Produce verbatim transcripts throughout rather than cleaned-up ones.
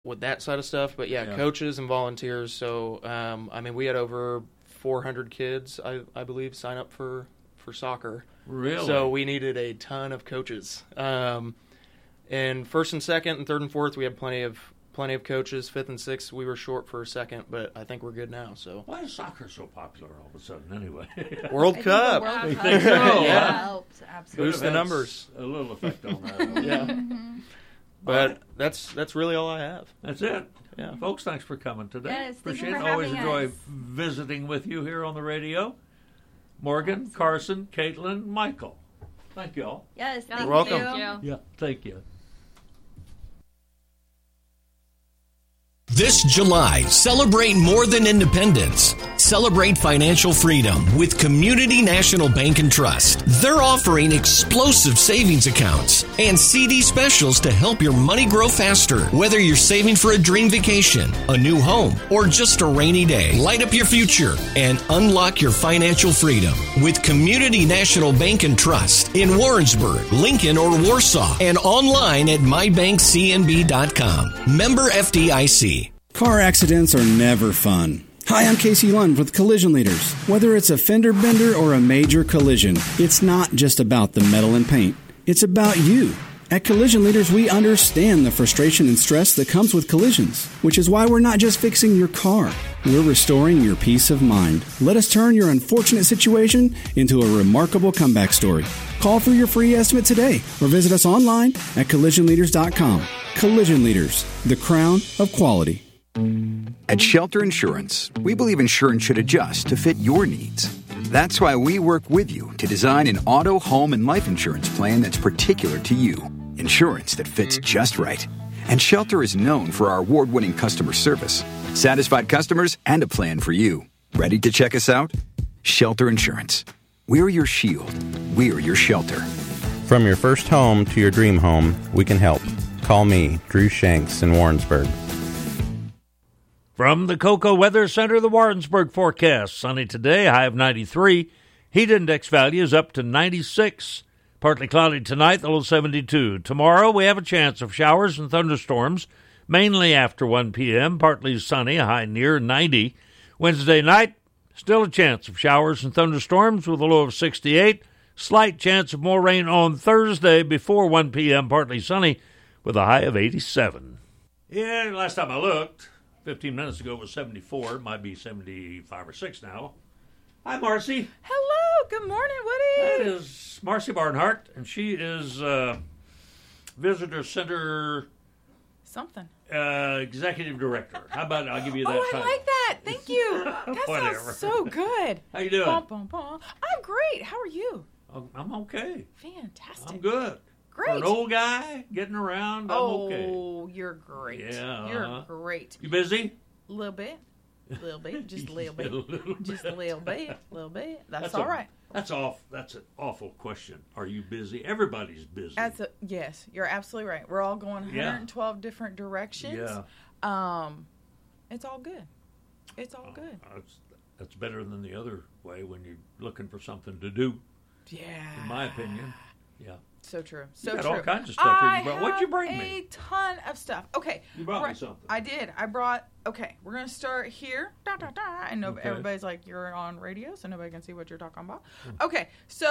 with that side of stuff. But, yeah, yeah. coaches and volunteers. So, um, I mean, we had over four hundred kids, I, I believe, sign up for, for soccer. Really? So we needed a ton of coaches. Um, and first and second and third and fourth, we had plenty of plenty of coaches. Fifth and sixth, we were short for a second, but I think we're good now. So why is soccer so popular all of a sudden anyway? World I Cup. World Cup. So, yeah. yeah. helped, absolutely. Boost the numbers. A little effect on that. yeah. But right. that's that's really all I have. That's it. Yeah. Folks, thanks for coming today. Yes, appreciate it. Always enjoy us. visiting with you here on the radio. Morgan, Absolutely. Carson, Caitlin, Michael. Thank you all. Yes, thank You're welcome. you. Thank you. Yeah, thank you. This July, celebrate more than independence. Celebrate financial freedom with Community National Bank and Trust. They're offering explosive savings accounts and C D specials to help your money grow faster. Whether you're saving for a dream vacation, a new home, or just a rainy day, light up your future and unlock your financial freedom with Community National Bank and Trust in Warrensburg, Lincoln, or Warsaw, and online at my bank c n b dot com. Member F D I C. Car accidents are never fun. Hi, I'm Casey Lund with Collision Leaders. Whether it's a fender bender or a major collision, it's not just about the metal and paint. It's about you. At Collision Leaders, we understand the frustration and stress that comes with collisions, which is why we're not just fixing your car. We're restoring your peace of mind. Let us turn your unfortunate situation into a remarkable comeback story. Call for your free estimate today or visit us online at collision leaders dot com. Collision Leaders, the crown of quality. At Shelter Insurance, we believe insurance should adjust to fit your needs. That's why we work with you to design an auto, home, and life insurance plan that's particular to you. Insurance that fits just right. And Shelter is known for our award-winning customer service, satisfied customers, and a plan for you. Ready to check us out? Shelter Insurance. We're your shield. We're your shelter. From your first home to your dream home, we can help. Call me, Drew Shanks, in Warrensburg. From the Cocoa Weather Center, the Warrensburg forecast. Sunny today, high of ninety-three. Heat index value is up to ninety-six. Partly cloudy tonight, the low seventy-two. Tomorrow, we have a chance of showers and thunderstorms, mainly after one p.m. Partly sunny, a high near ninety. Wednesday night, still a chance of showers and thunderstorms with a low of sixty-eight. Slight chance of more rain on Thursday before one p.m. Partly sunny with a high of eighty-seven. Yeah, last time I looked, fifteen minutes ago, it was seventy-four. It might be seventy-five or six now. Hi, Marcy. Hello. Good morning, Woody. That is Marcy Barnhart, and she is uh, Visitor Center something uh, Executive Director. How about I'll give you that Oh, I title. like that. Thank you. That Whatever. sounds so good. How you doing? Bum, bum, bum. I'm great. How are you? I'm okay. Fantastic. I'm good. Great. For an old guy getting around, I'm oh, okay. Oh, you're great. Yeah. You're great. You busy? A little bit. A little bit. Just a little bit. A little Just a little bit. A little bit. That's, That's all a, right. That's off. That's an awful question. Are you busy? Everybody's busy. That's a, yes, you're absolutely right. We're all going one hundred twelve yeah. different directions. Yeah. Um, it's all good. It's all uh, good. That's, that's better than the other way when you're looking for something to do. Yeah. In my opinion. Yeah. So true. So you got true. all kinds of stuff I you brought. What'd you bring a me? A ton of stuff. Okay. You brought right. me something. I did. I brought. Okay, we're gonna start here. Da, da, da, I know okay. everybody's like, you're on radio, so nobody can see what you're talking about. Mm. Okay,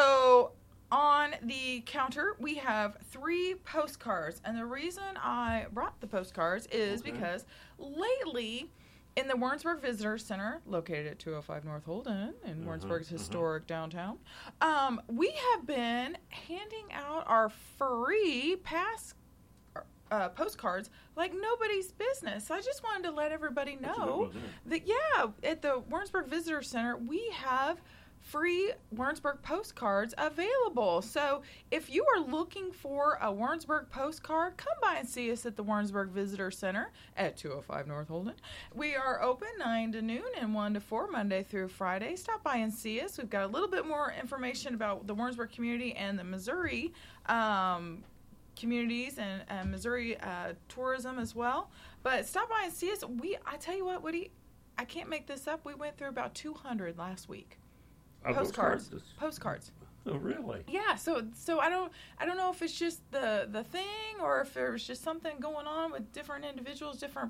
so on the counter we have three postcards, and the reason I brought the postcards is okay. because lately, in the Warrensburg Visitor Center, located at two oh five North Holden in uh-huh, Warrensburg's uh-huh. historic downtown, um, we have been handing out our free pass uh, postcards like nobody's business. I just wanted to let everybody know that, yeah, at the Warrensburg Visitor Center, we have free Warrensburg postcards available. So if you are looking for a Warrensburg postcard, come by and see us at the Warrensburg Visitor Center at two oh five North Holden. We are open nine to noon and one to four, Monday through Friday. Stop by and see us. We've got a little bit more information about the Warrensburg community and the Missouri um, communities and, and Missouri uh, tourism as well. But stop by and see us. We, I tell you what, Woody, I can't make this up. We went through about two hundred last week. Oh, Postcards. postcards. Postcards. Oh, really? Yeah, so so I don't I don't know if it's just the the thing or if there's just something going on with different individuals, different